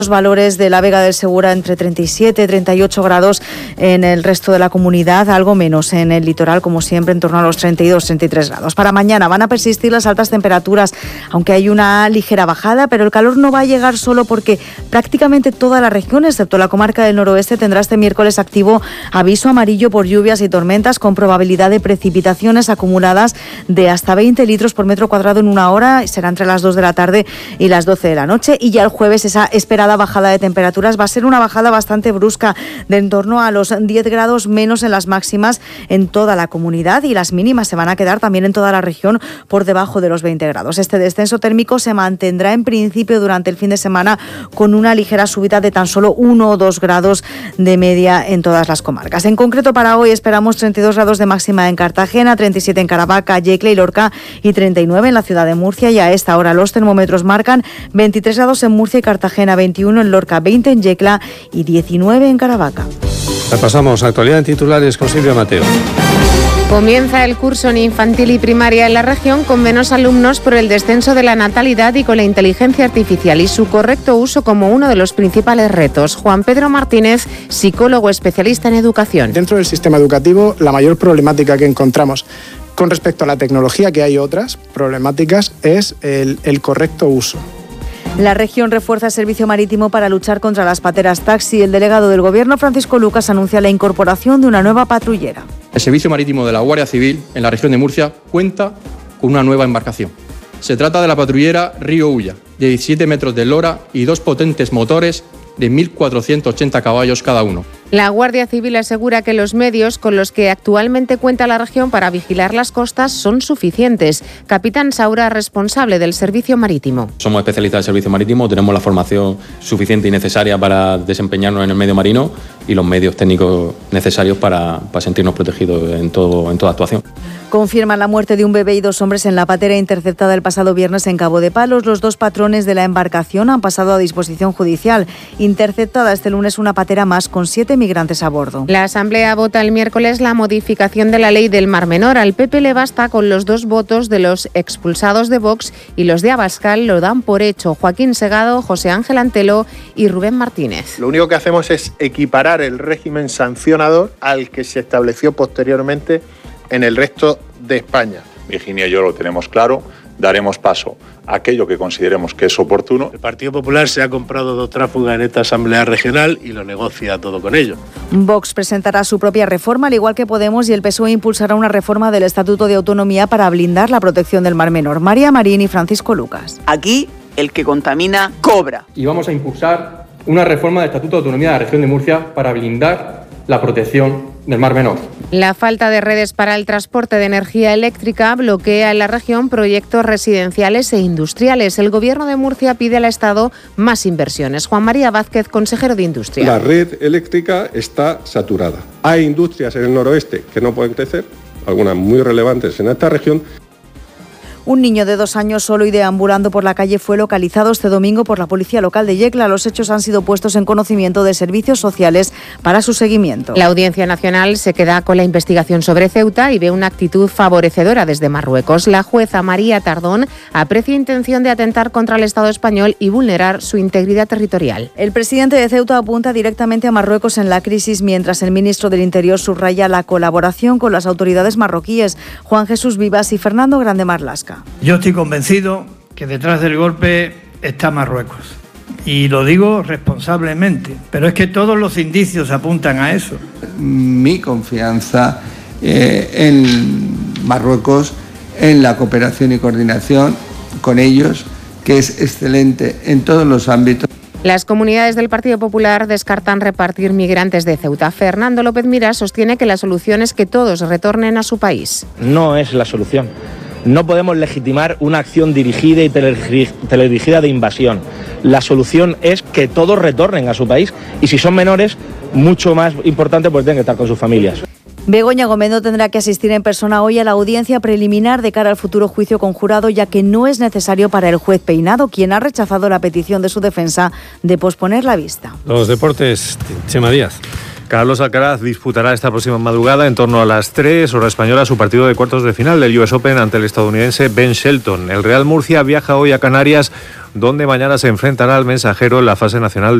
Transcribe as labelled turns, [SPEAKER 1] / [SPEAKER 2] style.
[SPEAKER 1] Los valores de la Vega del Segura entre 37 y 38 grados en el resto de la comunidad, algo menos en el litoral, como siempre, en torno a los 32-33 grados. Para mañana van a persistir las altas temperaturas, aunque hay una ligera bajada, pero el calor no va a llegar solo porque prácticamente toda la región, excepto la comarca del noroeste, tendrá este miércoles activo aviso amarillo por lluvias y tormentas con probabilidad de precipitaciones acumuladas de hasta 20 litros por metro cuadrado en una hora. Será entre las 2 de la tarde y las 12 de la noche. Y ya el jueves esa esperada bajada de temperaturas va a ser una bajada bastante brusca de en torno a los 10 grados menos en las máximas en toda la comunidad, y las mínimas se van a quedar también en toda la región por debajo de los 20 grados. Este descenso térmico se mantendrá en principio durante el fin de semana con una ligera subida de tan solo 1 o 2 grados de media en todas las comarcas. En concreto para hoy esperamos 32 grados de máxima en Cartagena, 37 en Caravaca, Yecla y Lorca y 39 en la ciudad de Murcia, y a esta hora los termómetros marcan 23 grados en Murcia y Cartagena, 21 en Lorca, 20 en Yecla y 19 en Caravaca.
[SPEAKER 2] Repasamos actualidad en titulares con Silvia Mateo.
[SPEAKER 3] Comienza el curso en infantil y primaria en la región con menos alumnos por el descenso de la natalidad y con la inteligencia artificial y su correcto uso como uno de los principales retos. Juan Pedro Martínez, psicólogo especialista en educación.
[SPEAKER 4] Dentro del sistema educativo, la mayor problemática que encontramos con respecto a la tecnología, que hay otras problemáticas, es el correcto uso.
[SPEAKER 1] La región refuerza el servicio marítimo para luchar contra las pateras taxi. El delegado del Gobierno, Francisco Lucas, anuncia la incorporación de una nueva patrullera.
[SPEAKER 5] El servicio marítimo de la Guardia Civil en la región de Murcia cuenta con una nueva embarcación. Se trata de la patrullera Río Ulla, de 17 metros de eslora y 2 potentes motores de 1.480 caballos cada uno.
[SPEAKER 3] La Guardia Civil asegura que los medios con los que actualmente cuenta la región para vigilar las costas son suficientes. Capitán Saura, responsable del servicio marítimo.
[SPEAKER 6] Somos especialistas del servicio marítimo, tenemos la formación suficiente y necesaria para desempeñarnos en el medio marino y los medios técnicos necesarios para sentirnos protegidos en toda actuación.
[SPEAKER 1] Confirman la muerte de un bebé y 2 hombres en la patera interceptada el pasado viernes en Cabo de Palos. Los 2 patrones de la embarcación han pasado a disposición judicial. Interceptada este lunes una patera más con 7 migrantes a bordo.
[SPEAKER 3] La Asamblea vota el miércoles la modificación de la ley del Mar Menor. Al PP le basta con los 2 votos de los expulsados de Vox y los de Abascal lo dan por hecho. Joaquín Segado, José Ángel Antelo y Rubén Martínez.
[SPEAKER 7] Lo único que hacemos es equiparar el régimen sancionador al que se estableció posteriormente en el resto de España.
[SPEAKER 8] Virginia y yo lo tenemos claro, daremos paso a aquello que consideremos que es oportuno.
[SPEAKER 9] El Partido Popular se ha comprado 2 tráfugas en esta Asamblea Regional y lo negocia todo con ellos.
[SPEAKER 1] Vox presentará su propia reforma, al igual que Podemos, y el PSOE impulsará una reforma del Estatuto de Autonomía para blindar la protección del Mar Menor. María Marín y Francisco Lucas.
[SPEAKER 10] Aquí el que contamina cobra.
[SPEAKER 5] Y vamos a impulsar una reforma del Estatuto de Autonomía de la región de Murcia para blindar la protección del Mar Menor.
[SPEAKER 3] La falta de redes para el transporte de energía eléctrica bloquea en la región proyectos residenciales e industriales. El Gobierno de Murcia pide al Estado más inversiones. Juan María Vázquez, consejero de Industria.
[SPEAKER 11] La red eléctrica está saturada. Hay industrias en el noroeste que no pueden crecer, algunas muy relevantes en esta región.
[SPEAKER 1] Un niño de 2 años solo y deambulando por la calle fue localizado este domingo por la policía local de Yecla. Los hechos han sido puestos en conocimiento de servicios sociales para su seguimiento.
[SPEAKER 3] La Audiencia Nacional se queda con la investigación sobre Ceuta y ve una actitud favorecedora desde Marruecos. La jueza María Tardón aprecia intención de atentar contra el Estado español y vulnerar su integridad territorial.
[SPEAKER 1] El presidente de Ceuta apunta directamente a Marruecos en la crisis, mientras el ministro del Interior subraya la colaboración con las autoridades marroquíes. Juan Jesús Vivas y Fernando Grande Marlasca.
[SPEAKER 12] Yo estoy convencido que detrás del golpe está Marruecos. Y lo digo responsablemente, pero es que todos los indicios apuntan a eso.
[SPEAKER 13] Mi confianza en Marruecos, en la cooperación y coordinación con ellos, que es excelente en todos los ámbitos.
[SPEAKER 3] Las comunidades del Partido Popular descartan repartir migrantes de Ceuta. Fernando López Miras sostiene que la solución es que todos retornen a su país.
[SPEAKER 14] No es la solución. No podemos legitimar una acción dirigida y teledirigida de invasión. La solución es que todos retornen a su país y si son menores, mucho más importante, pues tienen que estar con sus familias.
[SPEAKER 1] Begoña Gomendo tendrá que asistir en persona hoy a la audiencia preliminar de cara al futuro juicio con jurado, ya que no es necesario para el juez Peinado, quien ha rechazado la petición de su defensa de posponer la vista.
[SPEAKER 2] Los deportes, Chema Díaz.
[SPEAKER 15] Carlos Alcaraz disputará esta próxima madrugada, en torno a las 3 hora española, su partido de cuartos de final del US Open ante el estadounidense Ben Shelton. El Real Murcia viaja hoy a Canarias, donde mañana se enfrentará al Mensajero en la fase nacional